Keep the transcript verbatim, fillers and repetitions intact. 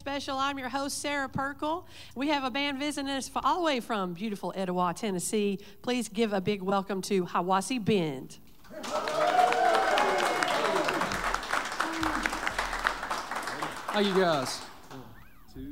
Special. I'm your host, Sarah Perkle. We have a band visiting us all the way from beautiful Etowah, Tennessee. Please give a big welcome to Hiwassee Bend. How you guys?